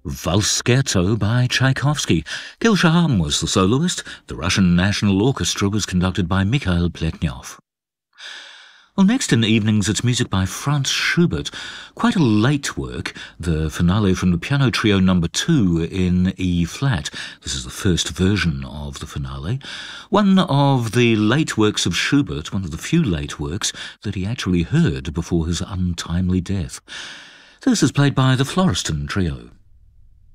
Valscherzo by Tchaikovsky. Gil Shaham was the soloist. The Russian National Orchestra was conducted by Mikhail Pletnyov. Well, next in the evenings, it's music by Franz Schubert. Quite a late work, the finale from the Piano Trio No. 2 in E-flat. This is the first version of the finale. One of the late works of Schubert, one of the few late works that he actually heard before his untimely death. This is played by the Florestan Trio.